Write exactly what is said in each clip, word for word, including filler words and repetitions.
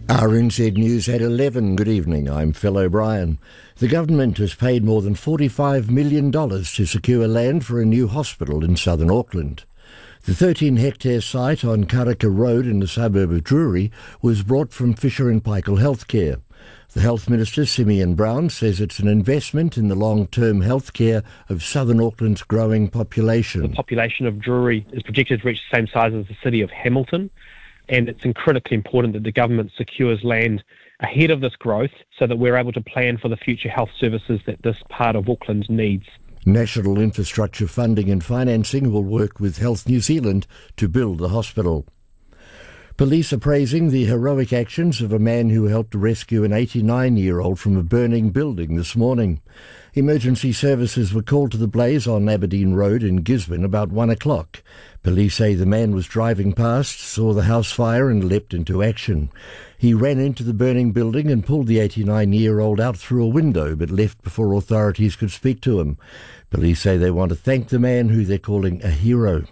R N Z News at eleven. Good evening, I'm Phil O'Brien. The government has paid more than forty-five million dollars to secure land for a new hospital in southern Auckland. The thirteen hectare site on Karaka Road in the suburb of Drury was brought from Fisher and Paykel Healthcare. The Health Minister, Simeon Brown, says it's an investment in the long-term healthcare of southern Auckland's growing population. The population of Drury is projected to reach the same size as the city of Hamilton, and it's critically important that the government secures land ahead of this growth so that we're able to plan for the future health services that this part of Auckland needs. National Infrastructure Funding and Financing will work with Health New Zealand to build the hospital. Police are praising the heroic actions of a man who helped rescue an eighty-nine-year-old from a burning building this morning. Emergency services were called to the blaze on Aberdeen Road in Gisborne about one o'clock. Police say the man was driving past, saw the house fire and leapt into action. He ran into the burning building and pulled the eighty-nine-year-old out through a window, but left before authorities could speak to him. Police say they want to thank the man, who they're calling a hero.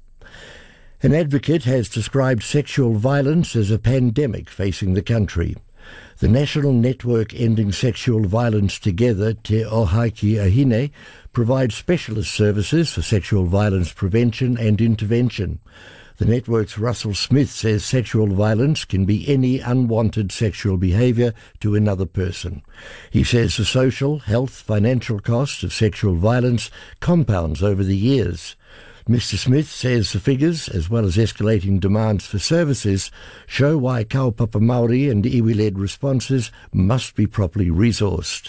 An advocate has described sexual violence as a pandemic facing the country. The National Network Ending Sexual Violence Together, Te Ohaiki Ahine, provides specialist services for sexual violence prevention and intervention. The network's Russell Smith says sexual violence can be any unwanted sexual behaviour to another person. He says the social, health, financial cost of sexual violence compounds over the years. Mister Smith says the figures, as well as escalating demands for services, show why kaupapa Māori and iwi-led responses must be properly resourced.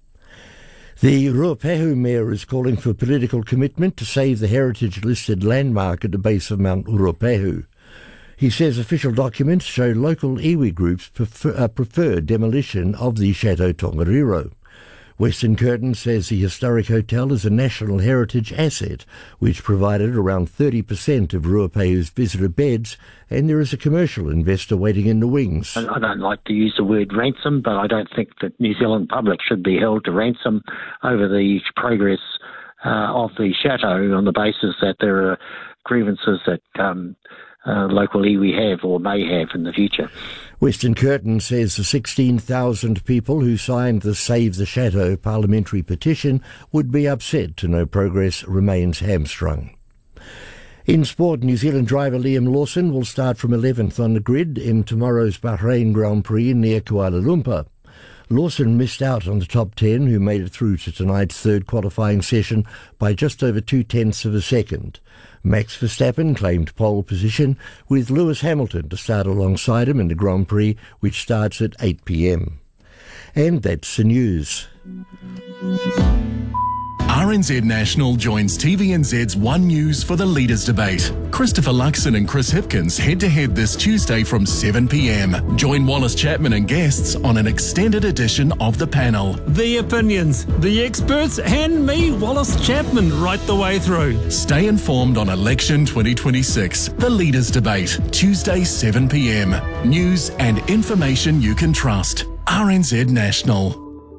The Ruapehu Mayor is calling for political commitment to save the heritage-listed landmark at the base of Mount Ruapehu. He says official documents show local iwi groups prefer, uh, prefer demolition of the Chateau Tongariro. Western Curtin says the historic hotel is a national heritage asset, which provided around thirty percent of Ruapehu's visitor beds, and there is a commercial investor waiting in the wings. I don't like to use the word ransom, but I don't think that New Zealand public should be held to ransom over the progress uh, of the chateau on the basis that there are grievances that um, uh, local iwi have or may have in the future. Western Curtin says the sixteen thousand people who signed the Save the Chateau parliamentary petition would be upset to know progress remains hamstrung. In sport, New Zealand driver Liam Lawson will start from eleventh on the grid in tomorrow's Bahrain Grand Prix near Kuala Lumpur. Lawson missed out on the top ten, who made it through to tonight's third qualifying session by just over two-tenths of a second. Max Verstappen claimed pole position, with Lewis Hamilton to start alongside him in the Grand Prix, which starts at eight p.m. And that's the news. R N Z National joins T V N Z's One News for the Leaders' Debate. Christopher Luxon and Chris Hipkins head-to-head this Tuesday from seven p.m. Join Wallace Chapman and guests on an extended edition of the panel. The opinions, the experts, and me, Wallace Chapman, right the way through. Stay informed on Election twenty twenty-six, the Leaders' Debate, Tuesday seven p.m. News and information you can trust. R N Z National.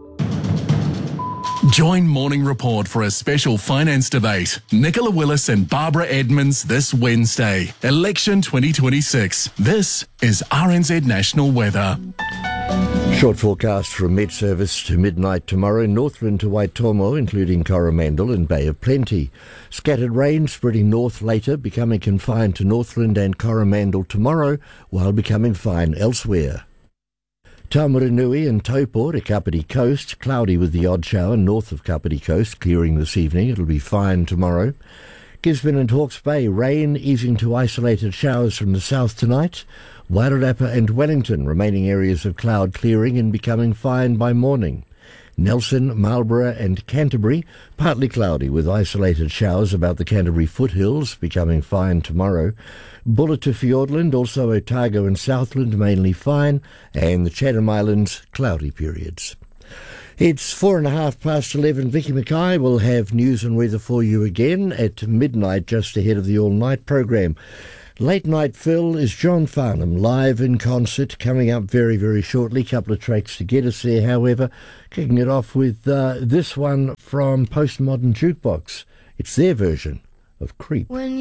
Join Morning Report for a special finance debate. Nicola Willis and Barbara Edmonds this Wednesday. Election twenty twenty-six. This is R N Z National Weather. Short forecast from Met Service to midnight tomorrow, Northland to Waitomo, including Coromandel and Bay of Plenty. Scattered rain spreading north later, becoming confined to Northland and Coromandel tomorrow, while becoming fine elsewhere. Taumaranui and Taupo to Kapiti Coast, cloudy with the odd shower north of Kapiti Coast, clearing this evening. It'll be fine tomorrow. Gisborne and Hawke's Bay, rain easing to isolated showers from the south tonight. Wairarapa and Wellington, remaining areas of cloud clearing and becoming fine by morning. Nelson, Marlborough and Canterbury, partly cloudy with isolated showers about the Canterbury foothills, becoming fine tomorrow. Bulla to Fiordland, also Otago and Southland, mainly fine, and the Chatham Islands, cloudy periods. It's four and a half past eleven. Vicky Mackay will have news and weather for you again at midnight, just ahead of the all-night program. Late Night Phil is John Farnham, live in concert, coming up very, very shortly. Couple of tracks to get us there, however. Kicking it off with uh, this one from Postmodern Jukebox. It's their version of Creep. When